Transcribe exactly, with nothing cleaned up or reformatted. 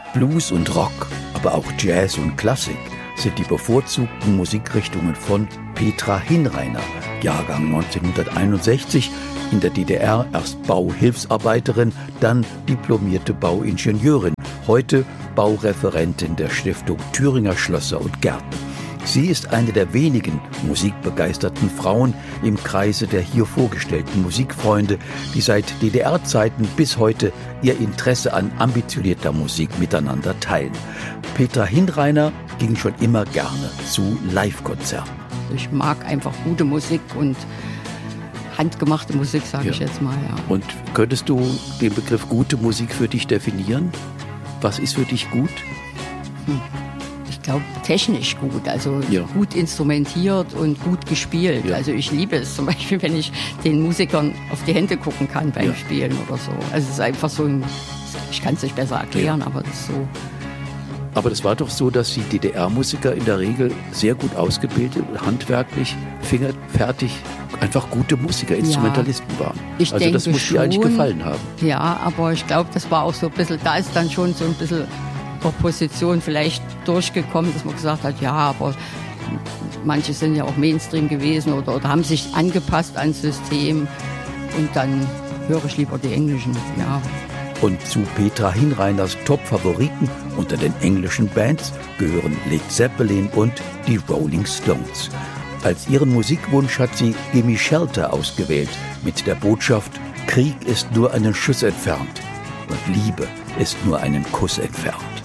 Blues und Rock, aber auch Jazz und Klassik sind die bevorzugten Musikrichtungen von Petra Hinreiner, Jahrgang neunzehnhunderteinundsechzig, in der D D R erst Bauhilfsarbeiterin, dann diplomierte Bauingenieurin, heute Baureferentin der Stiftung Thüringer Schlösser und Gärten. Sie ist eine der wenigen musikbegeisterten Frauen im Kreise der hier vorgestellten Musikfreunde, die seit D D R-Zeiten bis heute ihr Interesse an ambitionierter Musik miteinander teilen. Petra Hinreiner ging schon immer gerne zu Live-Konzerten. Ich mag einfach gute Musik und handgemachte Musik, sage ja. ich jetzt mal. Ja. Und könntest du den Begriff gute Musik für dich definieren? Was ist für dich gut? Hm. Ich glaube, technisch gut, also ja. gut instrumentiert und gut gespielt. Ja. Also ich liebe es zum Beispiel, wenn ich den Musikern auf die Hände gucken kann beim ja. Spielen oder so. Also es ist einfach so ein, ich kann es nicht besser erklären, ja. aber das ist so. Aber das war doch so, dass die D D R-Musiker in der Regel sehr gut ausgebildet, handwerklich, fingerfertig, einfach gute Musiker, Instrumentalisten ja. waren. Ich also das muss dir eigentlich gefallen haben. Ja, aber ich glaube, das war auch so ein bisschen, da ist dann schon so ein bisschen Opposition vielleicht durchgekommen, dass man gesagt hat, ja, aber manche sind ja auch Mainstream gewesen oder, oder haben sich angepasst ans System und dann höre ich lieber die Englischen, ja. Und zu Petra Hinreiners Top-Favoriten unter den englischen Bands gehören Led Zeppelin und die Rolling Stones. Als ihren Musikwunsch hat sie Gimme Shelter ausgewählt, mit der Botschaft, Krieg ist nur einen Schuss entfernt und Liebe ist nur einen Kuss entfernt.